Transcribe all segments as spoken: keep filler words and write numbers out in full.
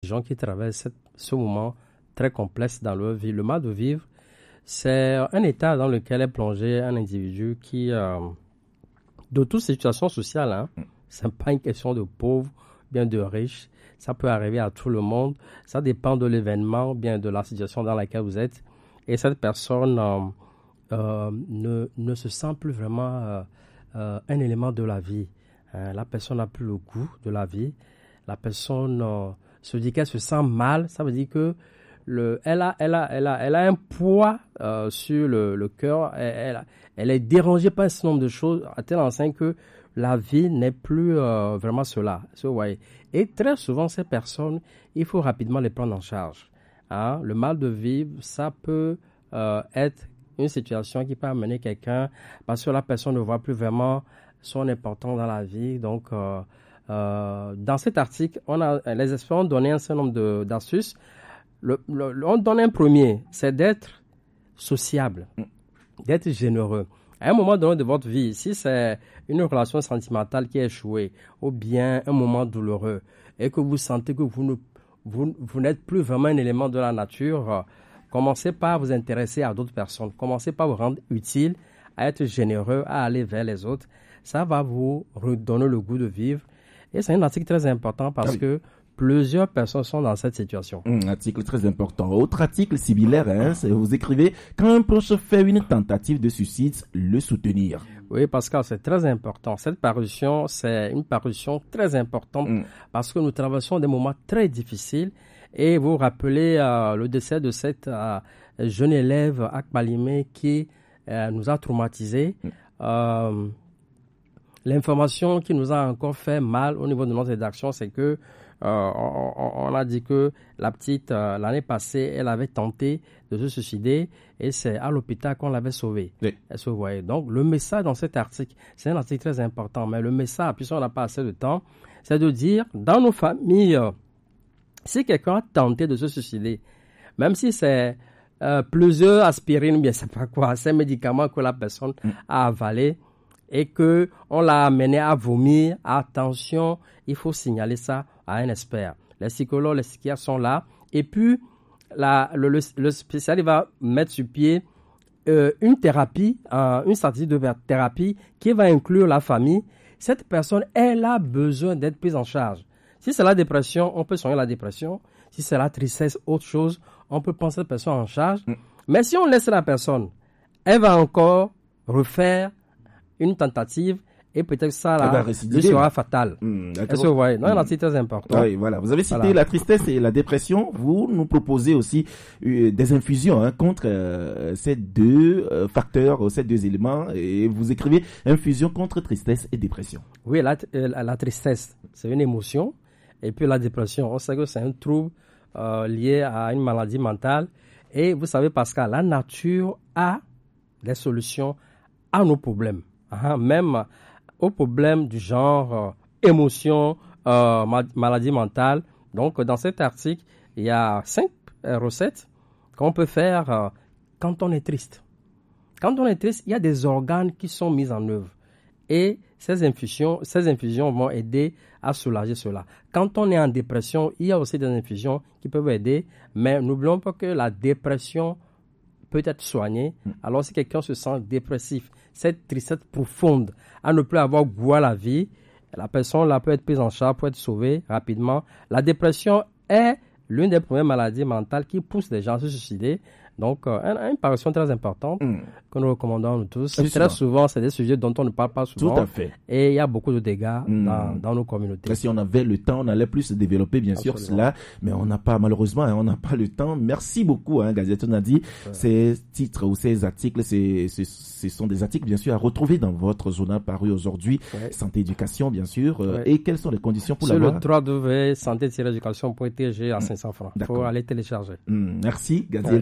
gens qui traversent cette, ce moment très complexe dans leur vie. Le mal de vivre, c'est un état dans lequel est plongé un individu qui, euh, de toutes ces situations sociales, hein, c'est pas une question de pauvre, bien de riche, ça peut arriver à tout le monde, ça dépend de l'événement, bien de la situation dans laquelle vous êtes, et cette personne euh, euh, ne, ne se sent plus vraiment euh, euh, un élément de la vie. Hein. La personne n'a plus le goût de la vie, la personne euh, se dit qu'elle se sent mal, ça veut dire que Le, elle, a, elle, a, elle, a, elle a un poids euh, sur le, le cœur. Elle, elle, elle est dérangée par un certain nombre de choses à tel enseigne que la vie n'est plus euh, vraiment cela. So, ouais. Et très souvent, ces personnes, il faut rapidement les prendre en charge. Hein? Le mal de vivre, ça peut euh, être une situation qui peut amener quelqu'un parce que la personne ne voit plus vraiment son importance dans la vie. Donc, euh, euh, dans cet article, on a, les experts ont donné un certain nombre de, d'astuces. Le, le, on donne un premier, c'est d'être sociable, d'être généreux. À un moment donné de votre vie, si c'est une relation sentimentale qui a échoué, ou bien un moment douloureux, et que vous sentez que vous, ne, vous, vous n'êtes plus vraiment un élément de la nature, commencez par vous intéresser à d'autres personnes. Commencez par vous rendre utile, à être généreux, à aller vers les autres. Ça va vous redonner le goût de vivre. Et c'est un article très important parce oui. que plusieurs personnes sont dans cette situation. Un article très important. Autre article similaire, hein, vous écrivez « Quand un proche fait une tentative de suicide, le soutenir ». Oui, Pascal, c'est très important. Cette parution, c'est une parution très importante mm. parce que nous traversons des moments très difficiles. Et vous vous rappelez euh, le décès de cette euh, jeune élève Akbalimé qui euh, nous a traumatisés. Mm. Euh, l'information qui nous a encore fait mal au niveau de notre rédaction, c'est que Euh, on, on a dit que la petite, euh, l'année passée, elle avait tenté de se suicider et c'est à l'hôpital qu'on l'avait sauvée. Oui. Elle se voyait. Donc, le message dans cet article, c'est un article très important, mais le message, puisqu'on n'a pas assez de temps, c'est de dire, dans nos familles, euh, si quelqu'un a tenté de se suicider, même si c'est euh, plusieurs aspirines, bien, c'est pas quoi, c'est un médicament que la personne mm. a avalé, et que on l'a amené à vomir, attention, il faut signaler ça à un expert. Les psychologues, les psychiatres sont là. Et puis, la, le, le, le spécialiste va mettre sur pied euh, une thérapie, euh, une stratégie de thérapie qui va inclure la famille. Cette personne, elle a besoin d'être prise en charge. Si c'est la dépression, on peut soigner la dépression. Si c'est la tristesse, autre chose, on peut prendre cette personne en charge. Mm. Mais si on laisse la personne, elle va encore refaire une tentative et peut-être ça là, lui sera fatal. Mmh, Est-ce que vous voyez? Non, mmh. c'est très important. Oui, voilà. Vous avez cité voilà. la tristesse et la dépression. Vous nous proposez aussi euh, des infusions hein, contre euh, ces deux euh, facteurs, ces deux éléments. Et vous écrivez infusion contre tristesse et dépression. Oui, la, la, la tristesse, c'est une émotion. Et puis la dépression, on sait que c'est un trouble euh, lié à une maladie mentale. Et vous savez, Pascal, la nature a des solutions à nos problèmes. Ah, même aux problèmes du genre euh, émotion, euh, ma- maladie mentale. Donc, dans cet article, il y a cinq euh, recettes qu'on peut faire euh, quand on est triste. Quand on est triste, il y a des organes qui sont mis en œuvre. Et ces infusions, ces infusions vont aider à soulager cela. Quand on est en dépression, il y a aussi des infusions qui peuvent aider. Mais n'oublions pas que la dépression peut être soignée. Alors, si quelqu'un se sent dépressif, cette tristesse profonde, à ne plus avoir goût à la vie, la personne là peut être prise en charge, peut être sauvée rapidement. La dépression est l'une des premières maladies mentales qui poussent les gens à se suicider. Donc, euh, une, une parution très importante mmh. que nous recommandons nous tous. Très souvent. souvent, c'est des sujets dont on ne parle pas souvent. Tout à fait. Et il y a beaucoup de dégâts mmh. dans, dans nos communautés. Et si on avait le temps, on allait plus développer, bien Absolument. sûr, cela. Mais on n'a pas, malheureusement, hein, on n'a pas le temps. Merci beaucoup, hein, Gazette. On a dit, ouais. ces titres ou ces articles, c'est, c'est, ce sont des articles, bien sûr, à retrouver dans votre journal paru aujourd'hui. Ouais. Santé éducation, bien sûr. Euh, ouais. Et quelles sont les conditions pour l'avoir? Sur le w w w point santé éducation point t g à cinq cents francs. Il faut aller télécharger. Mmh. Merci, Gazette. Ouais. On a dit d'être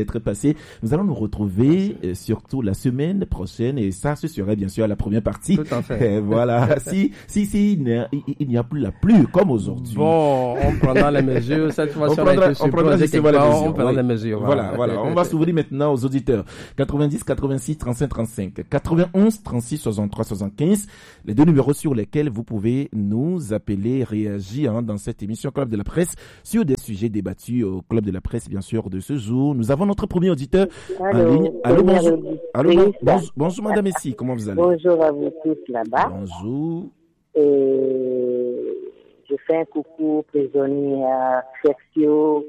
d'être passé. Nous allons nous retrouver euh, surtout la semaine prochaine et ça, ce serait bien sûr la première partie. Tout à fait. Et voilà. si, si, si, il n'y a, il, il n'y a plus la pluie comme aujourd'hui. Bon, on prendra les mesures. Cette fois, on si prendra, on a été on prendra justement les mesures. On prendra oui. les mesures. Voilà, voilà. voilà. On va s'ouvrir maintenant aux auditeurs. quatre-vingt-dix, quatre-vingt-six, trente-cinq, trente-cinq. quatre-vingt-onze, trente-six, soixante-trois, soixante-quinze. Les deux numéros sur lesquels vous pouvez nous appeler, réagir hein, dans cette émission Club de la Presse sur des sujets débattus au Club de la Presse, bien sûr, de ce jour. Nous avons notre premier auditeur Allô, en ligne. Allô, bonjour. Allô, oui, bonjour, bonjour, madame Messi. Comment vous allez? Bonjour à vous tous là-bas. Bonjour. Et je fais un coucou aux prisonniers à Fercio,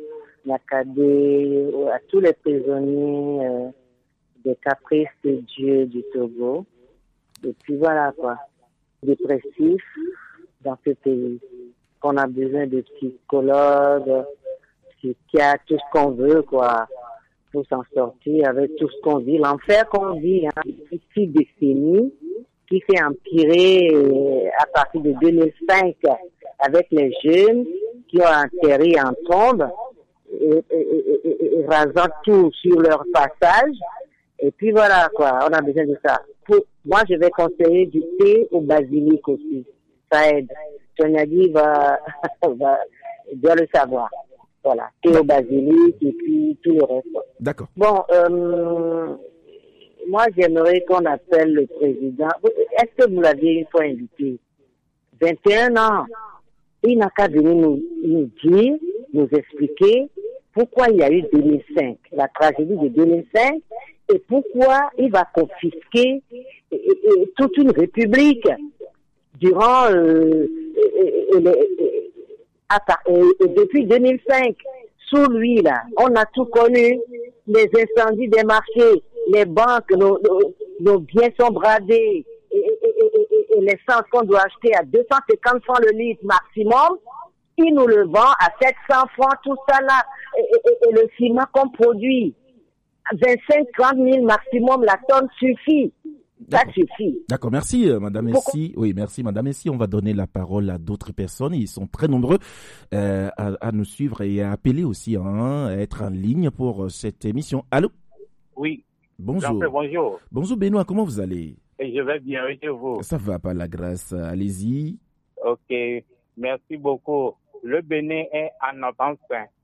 Nakadé, à tous les prisonniers euh, des caprices de Dieu du Togo. Et puis voilà quoi, dépressifs dans ce pays. Qu'on a besoin de psychologues, psychiatres, tout ce qu'on veut quoi, pour s'en sortir avec tout ce qu'on vit. L'enfer qu'on vit, hein, depuis six décennies, qui s'est empiré à partir de deux mille cinq avec les jeunes qui ont atterri en tombe et, et, et, et, et rasant tout sur leur passage. Et puis voilà quoi, on a besoin de ça. Pour, moi, je vais conseiller du thé au basilic aussi. Ça aide. Tonyadi va, va, doit le savoir. Voilà, thé au basilic et puis tout le reste. D'accord. Bon, euh, moi, j'aimerais qu'on appelle le président. Est-ce que vous l'aviez une fois invité? vingt et un ans. Il n'a qu'à venir nous, nous dire, nous expliquer pourquoi il y a eu deux mille cinq, la tragédie de deux mille cinq, et pourquoi il va confisquer et, et, et toute une république durant euh, et, et, et, et, et depuis deux mille cinq. Sous lui, là, on a tout connu, les incendies des marchés, les banques, nos, nos, nos biens sont bradés, et, et, et, et, et l'essence qu'on doit acheter à deux cent cinquante francs le litre maximum, il nous le vend à sept cents francs, tout ça là, et, et, et le ciment qu'on produit, vingt-cinq à trente mille maximum, la tonne suffit. Ça suffit. D'accord, merci euh, Madame Messi. Oui, merci Madame Messi. On va donner la parole à d'autres personnes. Ils sont très nombreux euh, à, à nous suivre et à appeler aussi, hein, à être en ligne pour euh, cette émission. Allô? Oui. Bonjour. Bonjour. Bonjour Benoît, comment vous allez? Et je vais bien, et vous? Ça va, par la grâce. Allez-y. Ok, merci beaucoup. Le Bénin est en avance.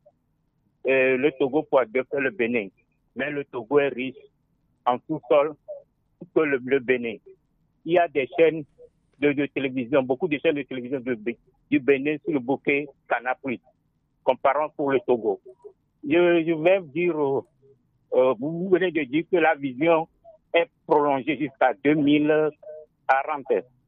Euh, le Togo pourra deux fois le Bénin, mais le Togo est riche en sous-sol que le, le Bénin. Il y a des chaînes de, de télévision, beaucoup de chaînes de télévision de, du Bénin sur le bouquet Canal plus, comparant pour le Togo. Je, je vais dire, euh, vous venez de dire que la vision est prolongée jusqu'à deux mille quarante.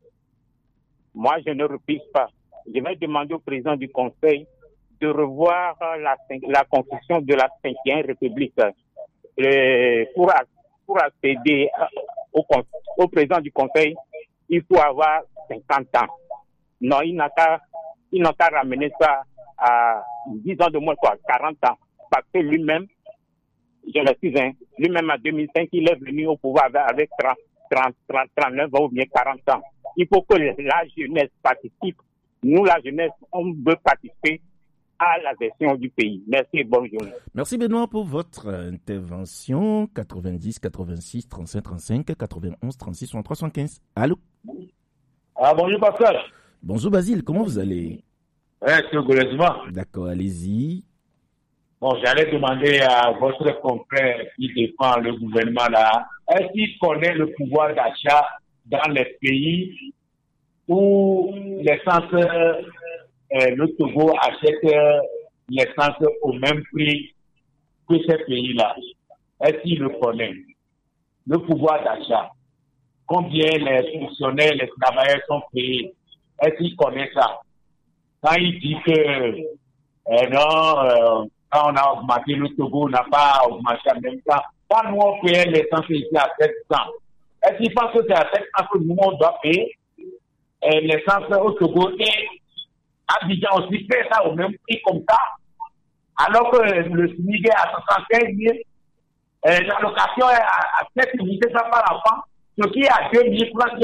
Moi, je ne refuse pas. Je vais demander au président du Conseil de revoir la, la constitution de la cinquième République euh, pour, pour accéder au, au président du Conseil. Il faut avoir cinquante ans. Non, il n'a qu'à, il n'a qu'à ramener ça à dix ans de moins, quoi, quarante ans. Parce que lui-même, je le suis, hein, lui-même en deux mille cinq, il est venu au pouvoir avec trente, trente, trente, trente-neuf ans ou bien quarante ans. Il faut que la jeunesse participe. Nous, la jeunesse, on veut participer à la gestion du pays. Merci et bonne journée. Merci Benoît pour votre intervention. quatre-vingt-dix, quatre-vingt-six, trente-cinq, trente-cinq, quatre-vingt-onze, trente-six, soixante-trois, soixante-quinze. Allô? Ah, bonjour Pascal. Bonjour Basile, comment vous allez? Ouais, c'est Golesma. D'accord, allez-y. Bon, j'allais demander à votre confrère qui défend le gouvernement là, est-ce qu'il connaît le pouvoir d'achat dans les pays où l'essence, euh, le Togo achète euh, l'essence au même prix que ces pays-là? Est-ce qu'il le connaît? Le pouvoir d'achat. Combien les fonctionnaires, les travailleurs sont payés? Est-ce qu'il connaît ça? Quand il dit que euh, non, euh, quand on a augmenté le Togo, on n'a pas augmenté en même temps. Quand nous on paye l'essence ici à sept cents, est-ce qu'il pense que c'est à sept cents que nous on doit payer euh, l'essence au Togo et Abidjan aussi fait ça au même prix comme ça, alors que le SMIC est à soixante-quinze mille, euh, l'allocation est à, à sept mille cinq cents par enfant, ce qui est à deux mille francs.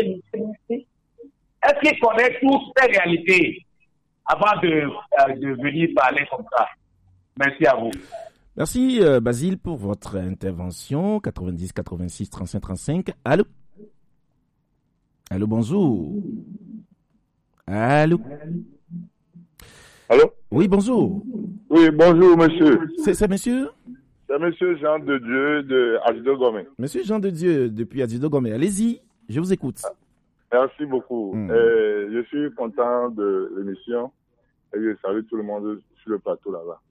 Est-ce qu'il connaît toutes ces réalités avant de, euh, de venir parler comme ça? Merci à vous. Merci euh, Basile pour votre intervention. quatre-vingt-dix quatre-vingt-six trente-cinq trente-cinq. Allô? Allô, bonjour. Allô? Allô? Oui, bonjour. Oui, bonjour, monsieur. C'est, c'est monsieur? C'est monsieur Jean de Dieu de Adido Gomé. Monsieur Jean de Dieu depuis Adido Gomé. Allez-y, je vous écoute. Merci beaucoup. Mm. Euh, je suis content de l'émission et je salue tout le monde sur le plateau là-bas.